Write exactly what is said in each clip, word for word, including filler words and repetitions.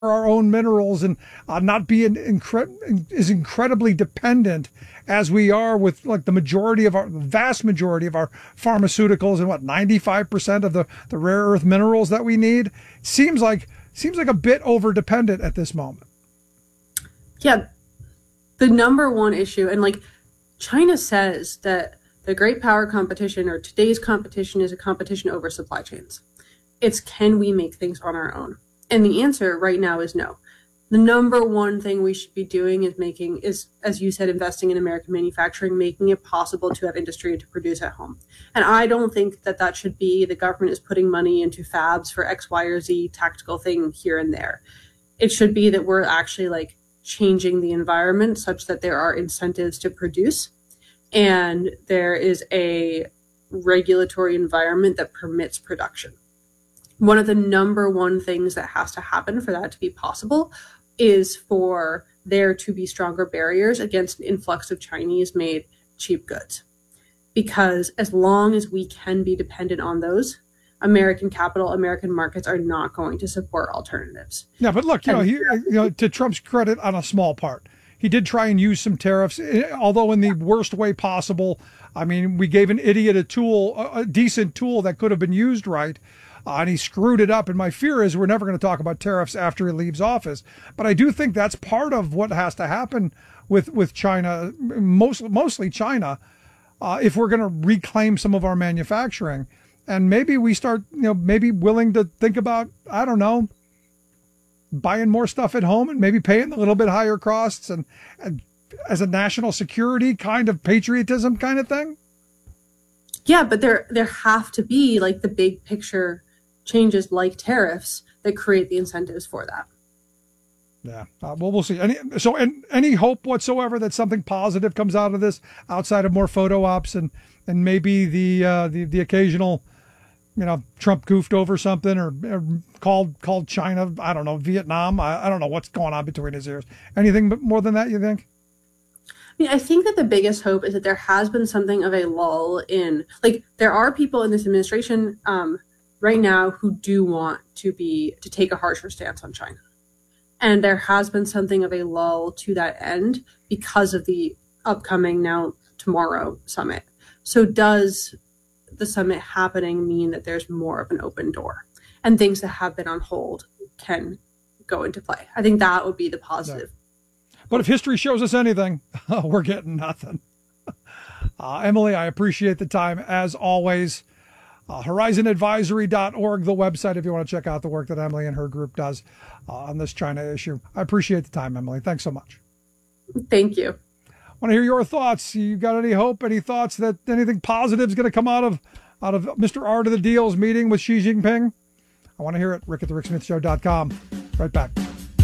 our own minerals and uh, not be in, incre- as incredibly dependent as we are with like the majority of our vast majority of our pharmaceuticals and what ninety-five percent of the, the rare earth minerals that we need seems like seems like a bit over dependent at this moment. Yeah. The number one issue, and like China says that the great power competition or today's competition is a competition over supply chains. It's can we make things on our own? And the answer right now is no. The number one thing we should be doing is making, is, as you said, investing in American manufacturing, making it possible to have industry to produce at home. And I don't think that that should be the government is putting money into fabs for X, Y, or Z tactical thing here and there. It should be that we're actually like changing the environment such that there are incentives to produce and there is a regulatory environment that permits production. One of the number one things that has to happen for that to be possible is for there to be stronger barriers against an influx of Chinese made cheap goods. Because as long as we can be dependent on those, American capital, American markets are not going to support alternatives. Yeah, but look, you know, he, you know, to Trump's credit on a small part, he did try and use some tariffs, although in the worst way possible. I mean, we gave an idiot a tool, a decent tool that could have been used right. Uh, and he screwed it up. And my fear is we're never going to talk about tariffs after he leaves office. But I do think that's part of what has to happen with, with China, most, mostly China, uh, if we're going to reclaim some of our manufacturing. And maybe we start, you know, maybe willing to think about, I don't know, buying more stuff at home and maybe paying a little bit higher costs and, and as a national security kind of patriotism kind of thing. Yeah, but there there have to be like the big picture changes like tariffs that create the incentives for that. Yeah, uh, well, we'll see. Any so, and any hope whatsoever that something positive comes out of this outside of more photo ops and and maybe the uh, the the occasional, you know, Trump goofed over something or, or called called China, I don't know, Vietnam. I, I don't know what's going on between his ears. Anything more than that, you think? I mean, I think that the biggest hope is that there has been something of a lull in, like, there are people in this administration um, right now who do want to be, to take a harsher stance on China. And there has been something of a lull to that end because of the upcoming now tomorrow summit. So does the summit happening mean that there's more of an open door and things that have been on hold can go into play? I think that would be the positive. Yeah. But if history shows us anything, we're getting nothing. Uh, Emily, I appreciate the time as always. Uh, horizon advisory dot org, the website, if you want to check out the work that Emily and her group does uh, on this China issue. I appreciate the time, Emily. Thanks so much. Thank you. I want to hear your thoughts. You got any hope, any thoughts that anything positive is going to come out of out of Mister Art of the Deal's meeting with Xi Jinping? I want to hear it. Rick at the Rick Smith Show dot com. Right back.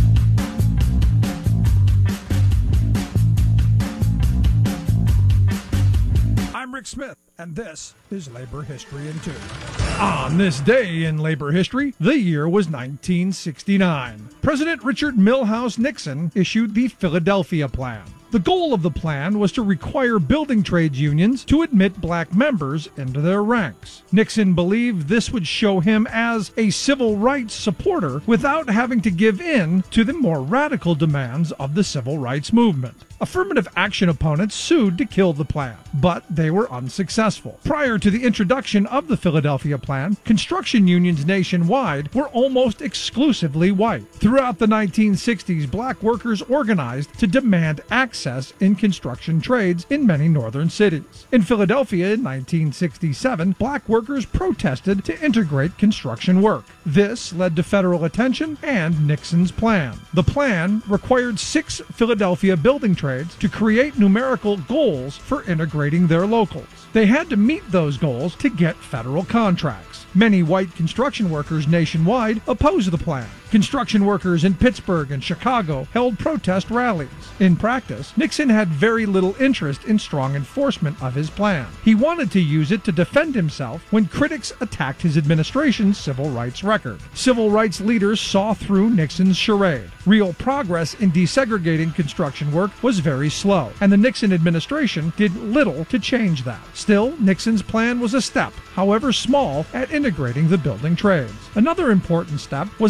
I'm Rick Smith, and this is Labor History in Two. On this day in labor history, the year was nineteen sixty-nine. President Richard Milhous Nixon issued the Philadelphia Plan. The goal of the plan was to require building trades unions to admit black members into their ranks. Nixon believed this would show him as a civil rights supporter without having to give in to the more radical demands of the civil rights movement. Affirmative action opponents sued to kill the plan, but they were unsuccessful. Prior to the introduction of the Philadelphia Plan, construction unions nationwide were almost exclusively white. Throughout the nineteen sixties, black workers organized to demand access in construction trades in many northern cities. In Philadelphia in nineteen sixty-seven, black workers protested to integrate construction work. This led to federal attention and Nixon's plan. The plan required six Philadelphia building trades to create numerical goals for integrating their locals. They had to meet those goals to get federal contracts. Many white construction workers nationwide opposed the plan. Construction workers in Pittsburgh and Chicago held protest rallies. In practice, Nixon had very little interest in strong enforcement of his plan. He wanted to use it to defend himself when critics attacked his administration's civil rights record. Civil rights leaders saw through Nixon's charade. Real progress in desegregating construction work was very slow, and the Nixon administration did little to change that. Still, Nixon's plan was a step, however small, at integrating the building trades. Another important step was the founding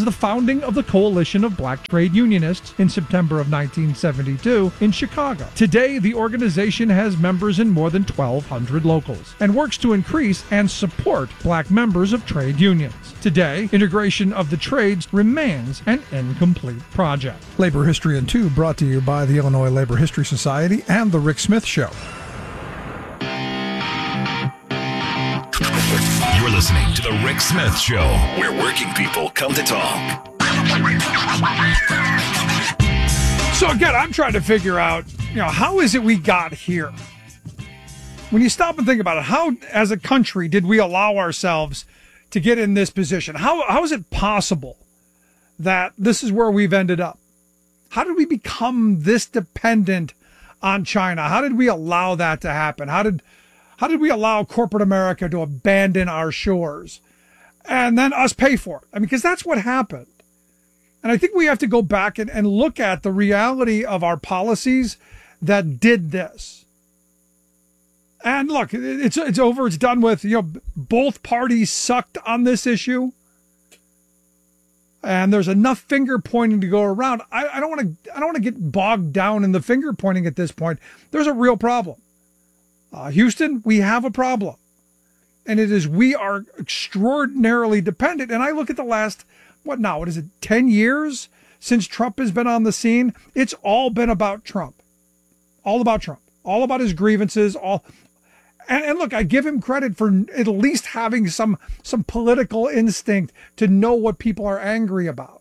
founding of the Coalition of Black Trade Unionists in September of nineteen seventy-two in Chicago. Today, the organization has members in more than twelve hundred locals and works to increase and support black members of trade unions. Today, integration of the trades remains an incomplete project. Labor History in Two brought to you by the Illinois Labor History Society and The Rick Smith Show. You're listening to The Rick Smith Show, where working people come to talk. So again, I'm trying to figure out, you know, how is it we got here? When you stop and think about it, how, as a country, did we allow ourselves to get in this position? How how is it possible that this is where we've ended up? How did we become this dependent on China? How did we allow that to happen? How did how did we allow corporate America to abandon our shores and then us pay for it? I mean, because that's what happened. And I think we have to go back and, and look at the reality of our policies that did this. And look, it's it's over. It's done with. You know, both parties sucked on this issue, and there's enough finger pointing to go around. I, I don't want to. I don't want to get bogged down in the finger pointing at this point. There's a real problem. Uh, Houston, we have a problem, and it is we are extraordinarily dependent. And I look at the last what now? What is it? Ten years since Trump has been on the scene. It's all been about Trump. All about Trump. All about his grievances. All. And, and look, I give him credit for at least having some some political instinct to know what people are angry about.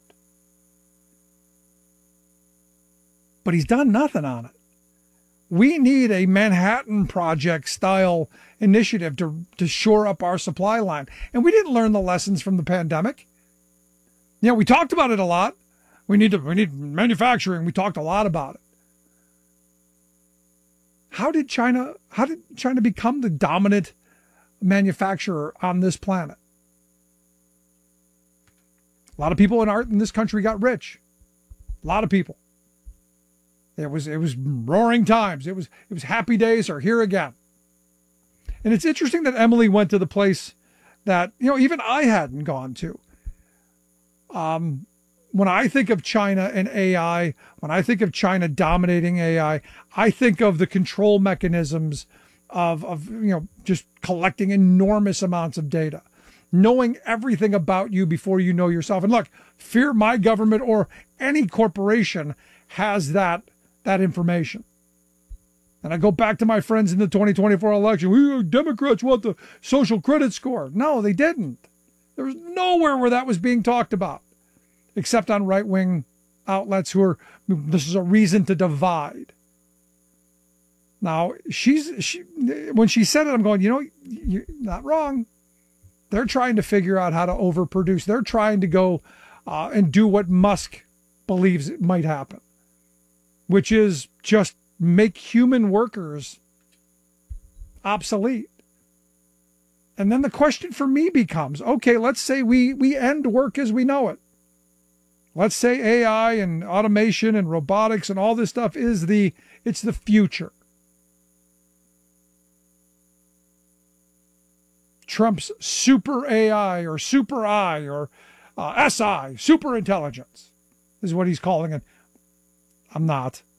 But he's done nothing on it. We need a Manhattan Project style initiative to, to shore up our supply line. And we didn't learn the lessons from the pandemic. You know, we talked about it a lot. We need to, we need manufacturing. We talked a lot about it. How did China, how did China become the dominant manufacturer on this planet? A lot of people in art in this country got rich. A lot of people. It was it was roaring times. It was it was happy days are here again. And it's interesting that Emily went to the place that, you know, even I hadn't gone to. Um When I think of China and A I, when I think of China dominating A I, I think of the control mechanisms of, of, you know, just collecting enormous amounts of data, knowing everything about you before you know yourself. And look, fear my government or any corporation has that, that information. And I go back to my friends in the twenty twenty-four election. We Democrats want the social credit score. No, they didn't. There was nowhere where that was being talked about, except on right-wing outlets who are, this is a reason to divide. Now, she's she when she said it, I'm going, you know, you're not wrong. They're trying to figure out how to overproduce. They're trying to go uh, and do what Musk believes might happen, which is just make human workers obsolete. And then the question for me becomes, okay, let's say we, we end work as we know it. Let's say A I and automation and robotics and all this stuff is the, it's the future. Trump's super A I or super I or uh, S I, super intelligence, is what he's calling it. I'm not.